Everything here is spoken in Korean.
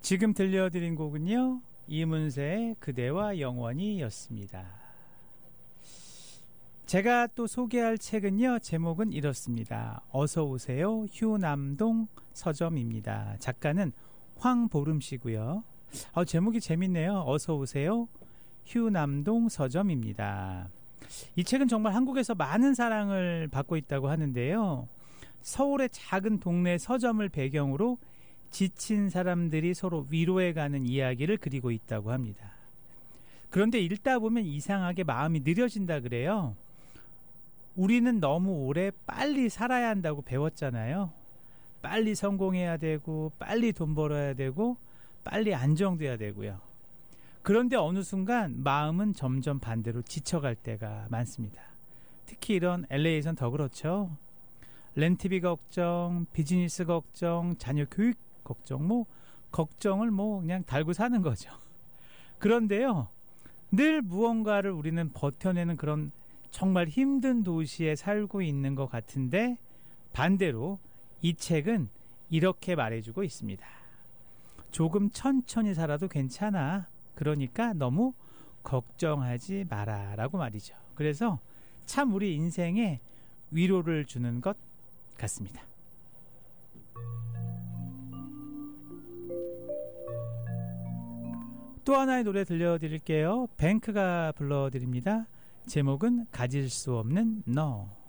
지금 들려드린 곡은요, 이문세의 그대와 영원히 였습니다. 제가 또 소개할 책은요, 제목은 이렇습니다. 어서오세요 휴남동 서점입니다. 작가는 황보름씨고요. 제목이 재밌네요. 어서오세요 휴남동 서점입니다. 이 책은 정말 한국에서 많은 사랑을 받고 있다고 하는데요. 서울의 작은 동네 서점을 배경으로 지친 사람들이 서로 위로해가는 이야기를 그리고 있다고 합니다. 그런데 읽다 보면 이상하게 마음이 느려진다 그래요. 우리는 너무 오래 빨리 살아야 한다고 배웠잖아요. 빨리 성공해야 되고, 빨리 돈 벌어야 되고, 빨리 안정돼야 되고요. 그런데 어느 순간 마음은 점점 반대로 지쳐갈 때가 많습니다. 특히 이런 LA에선 더 그렇죠. 렌트비 걱정, 비즈니스 걱정, 자녀 교육 걱정, 걱정을 그냥 달고 사는 거죠. 그런데요, 늘 무언가를 우리는 버텨내는 그런 정말 힘든 도시에 살고 있는 것 같은데, 반대로 이 책은 이렇게 말해주고 있습니다. 조금 천천히 살아도 괜찮아. 그러니까 너무 걱정하지 마라 라고 말이죠. 그래서 참 우리 인생에 위로를 주는 것 같습니다. 또 하나의 노래 들려드릴게요. 뱅크가 불러드립니다. 제목은 가질 수 없는 너.